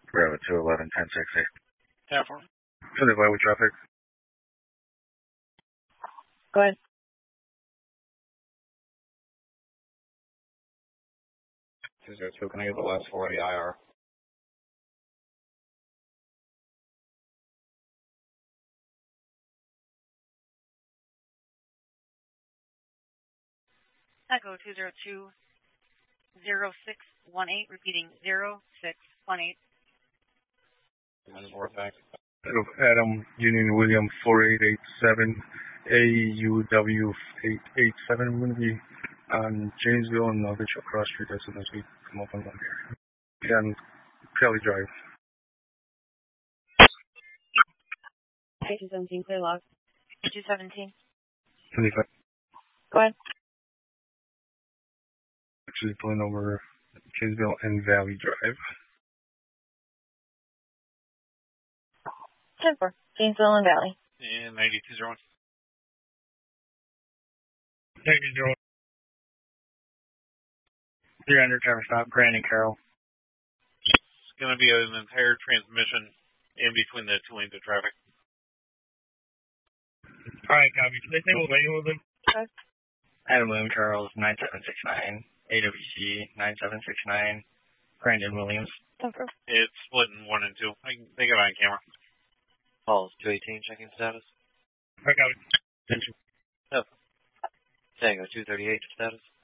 Bravo 211, 1060. 10-4. Identify with traffic. Go ahead. So can I get the last 4 of the IR? Echo 202 0618, repeating 0618. 10-4, thanks. Adam, Union William 4887, AUW 887. I'm going to be on Janesville and Mitchell Cross Street as soon as we come up on here. And Kelly Drive. 217, clear log. 217. 25. Go ahead. Actually pulling over Janesville and Valley Drive. 10-4, Janesville and Valley. And 9201. 9001. 300 driver stop, Grand and Carroll. It's going to be an entire transmission in between the 2 lanes of traffic. Alright, copy. Can they say what lane was it? Okay. Adam William Charles, 9769. AWC, 9769. Brandon Williams. 10-4. It's split in 1 and 2. They got it on camera. Calls 218, checking status. I got it. Tango 238, status.